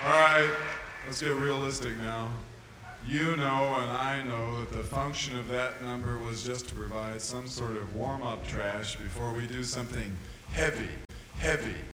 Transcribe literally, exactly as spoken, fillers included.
All right, let's get realistic now. You know and I know that the function of that number was just to provide some sort of warm-up trash before we do something heavy, heavy,